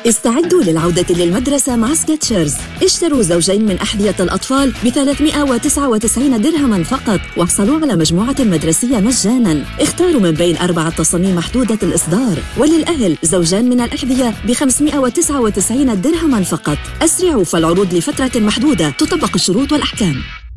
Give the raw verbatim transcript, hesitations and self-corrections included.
استعدوا للعودة للمدرسة مع سكتشرز. اشتروا زوجين من أحذية الأطفال ب ثلاثمائة وتسعة وتسعين درهما فقط واحصلوا على مجموعة مدرسية مجانا. اختاروا من بين أربعة تصاميم محدودة الإصدار. وللأهل زوجان من الأحذية ب خمسمائة وتسعة وتسعين درهما فقط. أسرعوا فالعروض لفترة محدودة، تطبق الشروط والأحكام.